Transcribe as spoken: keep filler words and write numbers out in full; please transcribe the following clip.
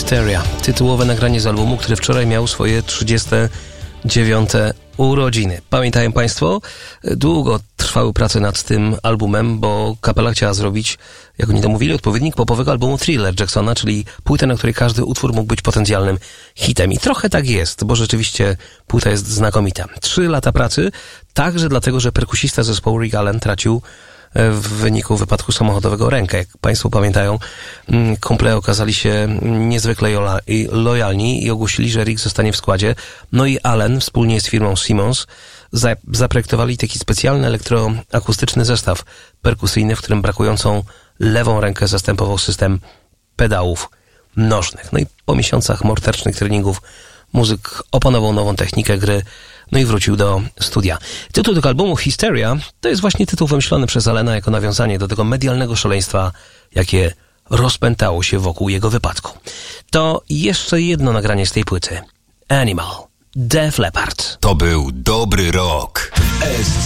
Hysteria. Tytułowe nagranie z albumu, który wczoraj miał swoje trzydzieste dziewiąte urodziny. Pamiętają Państwo? Długo trwały prace nad tym albumem, bo kapela chciała zrobić, jak oni to mówili, odpowiednik popowego albumu Thriller Jacksona, czyli płytę, na której każdy utwór mógł być potencjalnym hitem. I trochę tak jest, bo rzeczywiście płyta jest znakomita. Trzy lata pracy, także dlatego, że perkusista zespołu Rick Allen tracił w wyniku wypadku samochodowego rękę. Jak Państwo pamiętają, kumple okazali się niezwykle lojalni i ogłosili, że Rick zostanie w składzie. No i Allen wspólnie z firmą Simmons za- zaprojektowali taki specjalny elektroakustyczny zestaw perkusyjny, w którym brakującą lewą rękę zastępował system pedałów nożnych. No i po miesiącach morderczych treningów muzyk opanował nową technikę gry, no i wrócił do studia. Tytuł tego albumu, Hysteria, to jest właśnie tytuł wymyślony przez Allena jako nawiązanie do tego medialnego szaleństwa, jakie rozpętało się wokół jego wypadku. To jeszcze jedno nagranie z tej płyty. Animal, Def Leppard. To był dobry rok.